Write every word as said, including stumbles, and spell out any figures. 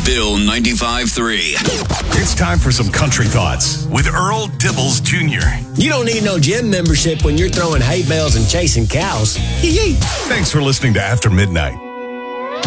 Bill ninety-five point three. It's time for some country thoughts with Earl Dibbles Junior You don't need no gym membership when you're throwing hay bales and chasing cows. Thanks for listening to After Midnight.